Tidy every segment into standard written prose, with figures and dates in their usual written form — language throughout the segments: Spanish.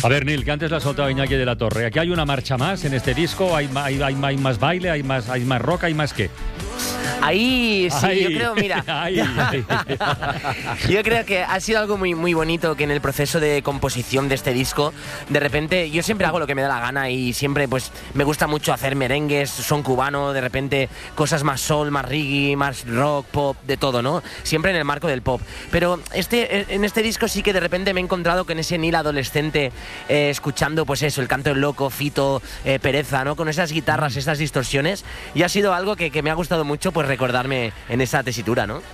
A ver, Nil, que antes la ha soltado Iñaki de la Torre. Aquí hay una marcha más en este disco, hay más baile, hay más rock, hay más qué. Ahí sí, yo creo, mira, yo creo que ha sido algo muy, muy bonito que en el proceso de composición de este disco, de repente, yo siempre hago lo que me da la gana y siempre pues me gusta mucho hacer merengues, son cubano, de repente cosas más soul, más reggae, más rock, pop, de todo, ¿no? Siempre en el marco del pop. Pero en este disco sí que de repente me he encontrado con ese Nil adolescente escuchando pues eso, el canto del loco, Fito, Pereza, ¿no? Con esas guitarras, esas distorsiones, y ha sido algo que me ha gustado mucho pues recordarme en esa tesitura, ¿no?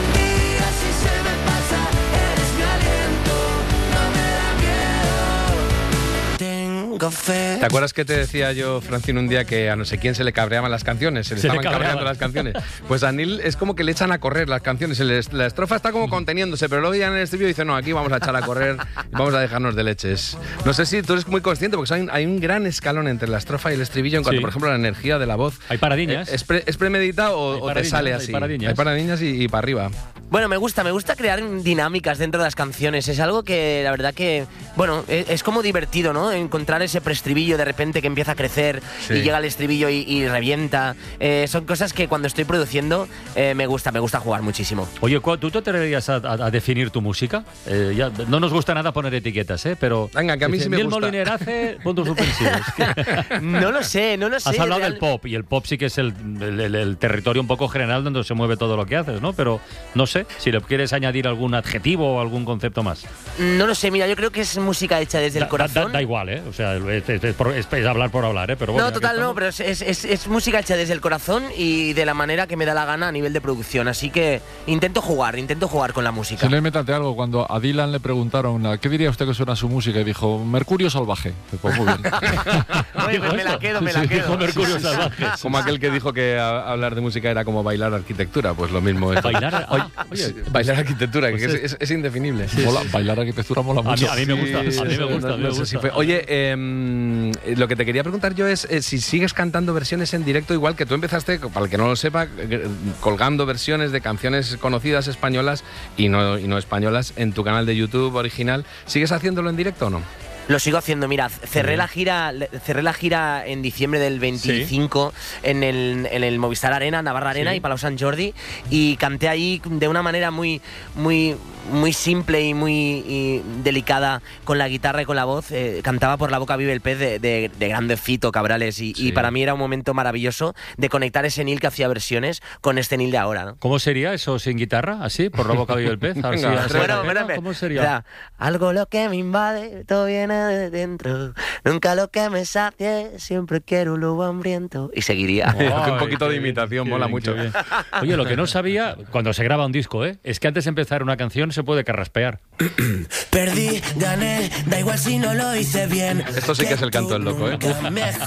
¿Te acuerdas que te decía yo, Francine, un día que a no sé quién se le cabreaban las canciones? Se le estaban cabreando las canciones. Pues a Nil es como que le echan a correr las canciones. La estrofa está como conteniéndose, pero luego ya en el estribillo dice, no, aquí vamos a echar a correr, vamos a dejarnos de leches. No sé si tú eres muy consciente, porque hay un gran escalón entre la estrofa y el estribillo en cuanto, por ejemplo, a la energía de la voz. ¿Hay paradiñas? ¿Es premeditado o te sale así? Hay paradiñas y para arriba. Bueno, me gusta crear dinámicas dentro de las canciones. Es algo que, la verdad que, bueno, es como divertido, ¿no? Encontrar ese preestribillo de repente que empieza a crecer y llega el estribillo y revienta. Son cosas que cuando estoy produciendo me gusta jugar muchísimo. Oye, ¿tú te atreverías a definir tu música? Ya, no nos gusta nada poner etiquetas, pero... Venga, que a mí sí me gusta. Nil Moliner hace puntos suspensivos. No lo sé. Has hablado del pop, y el pop sí que es el territorio un poco general donde se mueve todo lo que haces, ¿no? Pero no sé si le quieres añadir algún adjetivo o algún concepto más. No lo sé, mira, yo creo que es música hecha desde el corazón. Da igual, ¿eh? O sea, es hablar por hablar, ¿eh? Pero bueno, no, total, no, pero es música hecha desde el corazón y de la manera que me da la gana a nivel de producción. Así que intento jugar con la música. Si le métate algo, cuando a Dylan le preguntaron ¿qué diría usted que suena su música? Y dijo, Mercurio Salvaje. Pues muy bien. Oye, pues me la quedo. Dijo Mercurio Salvaje. Como aquel que dijo que hablar de música era como bailar arquitectura, pues lo mismo. Bailar arquitectura, que es indefinible. Sí, bailar arquitectura mola mucho. A mí me gusta. Oye, lo que te quería preguntar yo es si sigues cantando versiones en directo, igual que tú empezaste, para el que no lo sepa, colgando versiones de canciones conocidas españolas y no españolas en tu canal de YouTube original. ¿Sigues haciéndolo en directo o no? Lo sigo haciendo, mira, cerré la gira en diciembre del 25 en el Movistar Arena, Navarra Arena y Palau Sant Jordi, y canté allí de una manera muy simple y muy delicada con la guitarra y con la voz. Cantaba Por la boca vive el pez de grande Fito Cabrales y para mí era un momento maravilloso de conectar ese Nil que hacía versiones con este Nil de ahora, ¿no? ¿Cómo sería eso sin guitarra? ¿Así? ¿Por la boca vive el pez? ¿Cómo sería? O sea, algo lo que me invade, todo viene de dentro, nunca lo que me sacie, siempre quiero un lobo hambriento. Y seguiría. Un poquito de imitación, mola mucho. Oye, lo que no sabía, cuando se graba un disco, es que antes de empezar una canción se puede carraspear. Perdí, gané, da igual si no lo hice bien. Esto sí que es el canto del loco,